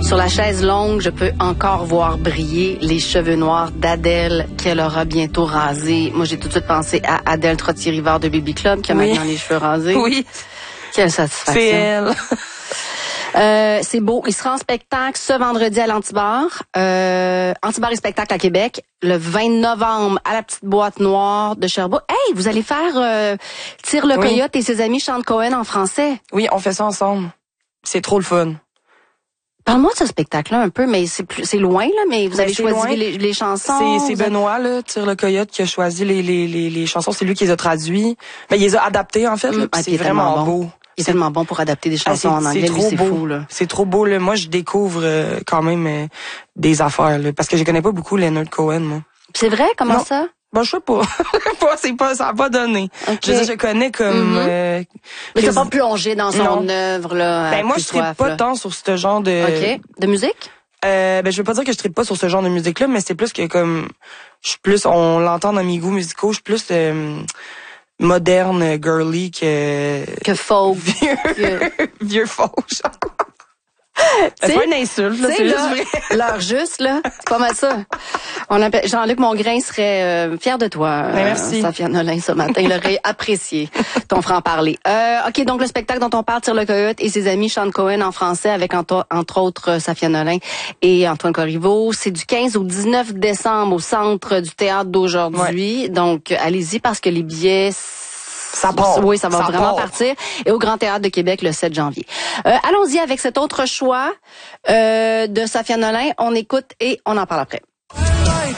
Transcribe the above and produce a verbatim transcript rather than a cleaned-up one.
Sur la chaise longue, je peux encore voir briller les cheveux noirs d'Adèle qu'elle aura bientôt rasés. Moi, j'ai tout de suite pensé à Adèle Trottier-Rivard de Baby Club qui a oui. maintenant les cheveux rasés. Oui. Quelle satisfaction. C'est elle. Euh, c'est beau. Il sera en spectacle ce vendredi à l'Antibar. Euh, Antibar et spectacle à Québec. Le vingt novembre à la petite boîte noire de Sherbrooke. Hey, vous allez faire euh, Tire le oui. Coyote et ses amis chantent Cohen en français. Oui, on fait ça ensemble. C'est trop le fun. Parle-moi de ce spectacle-là un peu, mais c'est plus, c'est loin, là, mais vous mais avez choisi les, les chansons. C'est, c'est Benoît, là, Tire le Coyote, qui a choisi les, les, les, les chansons. C'est lui qui les a traduits. Mais il les a adaptés, en fait, là, mmh, c'est vraiment bon. beau. Il est tellement bon pour adapter des chansons ah, en anglais, c'est trop c'est beau. fou, là. C'est trop beau, là. Moi, je découvre euh, quand même euh, des affaires, là, parce que je connais pas beaucoup Leonard Cohen, moi. C'est vrai? Comment non. ça? Ben, je sais pas. c'est pas, ça a pas donné. Okay. Je veux dire, je connais comme... Mm-hmm. euh, mais t'as pas plongé dans son non. œuvre, là. Ben, moi, je trippe pas là. tant sur ce genre de... OK. De musique? Euh, ben, je veux pas dire que je trippe pas sur ce genre de musique-là, mais c'est plus que comme... Je suis plus... On l'entend dans mes goûts musicaux, je suis plus... Euh, moderne, girly que... Que folk. Vieux, que... vieux folk, genre. C'est pas une insulte, là, c'est juste vrai. L'heure juste, là, c'est pas mal ça. On appelle, Jean-Luc Mongrain serait euh, fier de toi. Ben, merci. Euh, Safia Nolin, ce matin. Il aurait apprécié ton franc-parler. Euh, OK, donc le spectacle dont on parle, Tire le Coyote et ses amis chantent Cohen en français avec, entre, entre autres, Safia Nolin et Antoine Corriveau. C'est du quinze au dix-neuf décembre au Centre du Théâtre d'aujourd'hui. Ouais. Donc, allez-y parce que les billets... Ça part. Oui, ça va ça vraiment part. partir. Et au Grand Théâtre de Québec le sept janvier. Euh, allons-y avec cet autre choix euh, de Safia Nolin. On écoute et on en parle après.